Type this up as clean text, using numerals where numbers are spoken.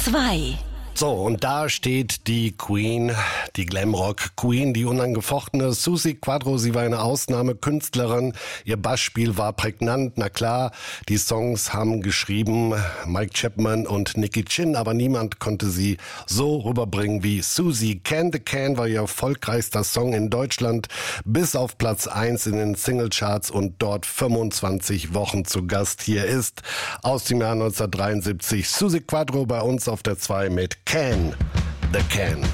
2. So, und da steht die Queen, die Glamrock-Queen, die unangefochtene Suzi Quatro. Sie war eine Ausnahmekünstlerin. Ihr Bassspiel war prägnant. Na klar, die Songs haben geschrieben Mike Chapman und Nicky Chin, aber niemand konnte sie so rüberbringen wie Suzi. Can the Can war ihr erfolgreichster Song in Deutschland, bis auf Platz 1 in den Singlecharts und dort 25 Wochen zu Gast. Hier ist aus dem Jahr 1973 Suzi Quatro bei uns auf der 2 mit Can the Can.